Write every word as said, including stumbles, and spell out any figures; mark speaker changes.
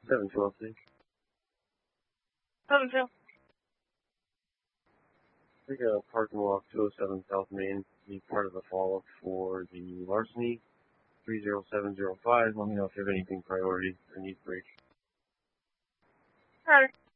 Speaker 1: seven twelve, please.
Speaker 2: seven two.
Speaker 1: I think a parking lot two oh seven South Main, be part of the follow-up for the larceny, three zero seven zero five. Let me know if you have anything priority or need break.
Speaker 2: Alright.